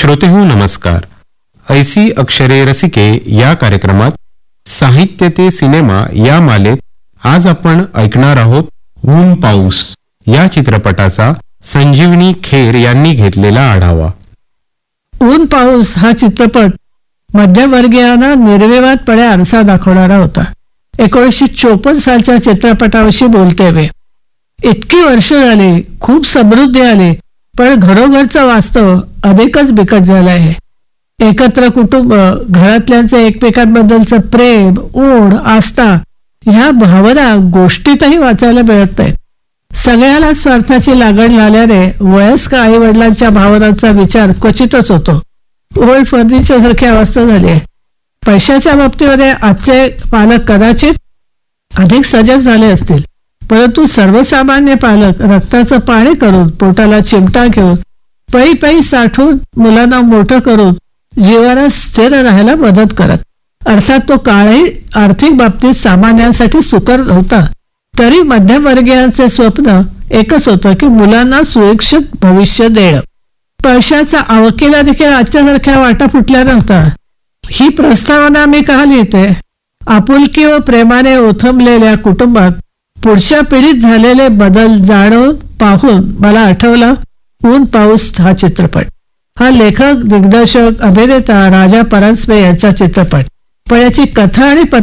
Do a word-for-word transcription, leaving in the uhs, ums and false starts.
श्रोतेहो नमस्कार. ऐसी अक्षरे रसिके या कार्यक्रमात साहित्य ते सिनेमा या मालेत आज आपण ऐकणार आहोत ऊन पाऊस या चित्रपटाचा संजीवनी खेर यांनी घेतलेला आढावा. ऊन पाऊस हा चित्रपट मध्यमवर्गीयांना निर्विवादपणे आरसा दाखवणारा होता. एकोणीसशे चोपन्न सालच्या चित्रपटाविषयी बोलते वे. इतकी वर्ष झाली, खूप समृद्धी आली, पण घरोघरचं वास्तव अधिकच बिकट झालं आहे. एकत्र कुटुंब, घरातल्यांचे एकमेकांबद्दलचं प्रेम, ओढ, आस्था ह्या भावना गोष्टीतही वाचायला मिळत नाहीत. सगळ्याला स्वार्थाची लागण झाल्याने वयस्क आई वडिलांच्या भावनांचा विचार क्वचितच होतो. ओल्ड फर्निचर सारखी अवस्था झाली आहे. पैशाच्या बाबतीमध्ये आजचे पालक कदाचित अधिक सजग झाले असतील, परंतु सर्वसामान्य पालक रक्ताचं पाणी करून, पोटाला चिमटा घेऊन, पै पै साठवून मुलांना मोठं करून जीवाला स्थिर राहायला मदत करत. अर्थात तो काळही आर्थिक बाबतीत सामान्यांसाठी सुकर नव्हता. तरी मध्यमवर्गीयांचे स्वप्न एकच होतं की मुलांना सुरक्षित भविष्य देणं. पैशाचा आवकीला देखील आजच्यासारख्या वाटा फुटल्या नव्हता. ही प्रस्तावना मी का लिहिते? आपुलकी व प्रेमाने ओथंबलेल्या कुटुंबात पुढच्या पिढीत झालेले बदल जाणून पाहून मला आठवला ऊन पाऊस हा चित्रपट. हा लेखक, दिग्दर्शक, अभिनेता राजा परांजपे यांचा चित्रपट. पण याची कथा आणि